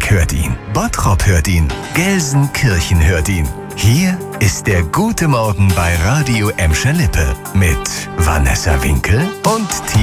Braunschweig hört ihn, Bottrop hört ihn, Gelsenkirchen hört ihn. Hier ist der Gute Morgen bei Radio Emscher Lippe mit Vanessa Winkel und Tina